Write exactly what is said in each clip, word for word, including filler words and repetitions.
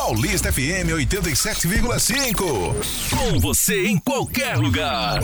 Paulista F M oitenta e sete vírgula cinco. Com você em qualquer lugar.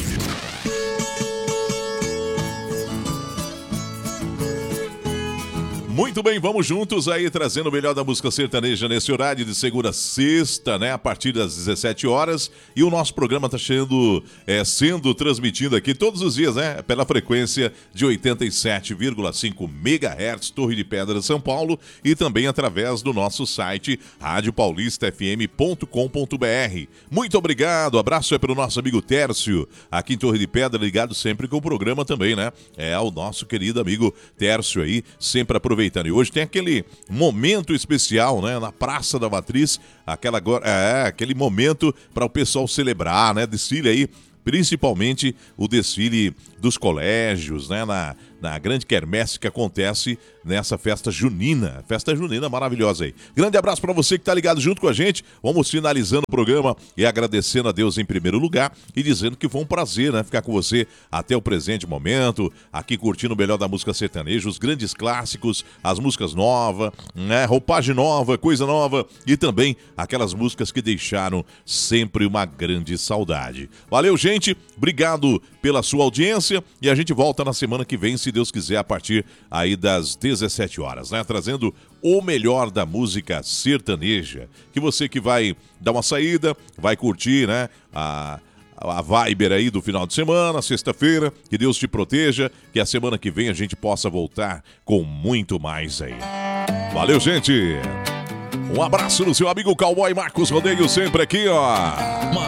Muito bem, vamos juntos aí trazendo o melhor da música sertaneja nesse horário de segunda a sexta, né? A partir das dezessete horas. E o nosso programa está sendo, é, sendo transmitido aqui todos os dias, né? Pela frequência de oitenta e sete vírgula cinco megahertz, Torre de Pedra, São Paulo. E também através do nosso site rádio paulista f m ponto com ponto b r. Muito obrigado, abraço é para o nosso amigo Tércio, aqui em Torre de Pedra, ligado sempre com o programa também, né? É o nosso querido amigo Tércio aí, sempre aproveitando. E hoje tem aquele momento especial, né, na Praça da Matriz, aquela, é, aquele momento para o pessoal celebrar, né, desfile aí, principalmente o desfile dos colégios, né, na, na grande quermesse que acontece nessa festa junina, festa junina maravilhosa aí. Grande abraço para você que tá ligado junto com a gente. Vamos finalizando o programa e agradecendo a Deus em primeiro lugar e dizendo que foi um prazer, né, ficar com você até o presente momento, aqui curtindo o melhor da música sertaneja, os grandes clássicos, as músicas novas, né, roupagem nova, coisa nova e também aquelas músicas que deixaram sempre uma grande saudade. Valeu, gente, obrigado pela sua audiência e a gente volta na semana que vem, se Deus quiser, a partir aí das dezessete horas, né? Trazendo o melhor da música sertaneja. Que você que vai dar uma saída, vai curtir, né? A, a Viber aí do final de semana, sexta-feira. Que Deus te proteja, que a semana que vem a gente possa voltar com muito mais aí. Valeu, gente! Um abraço no seu amigo Cowboy Marcos Rodeio, sempre aqui, ó.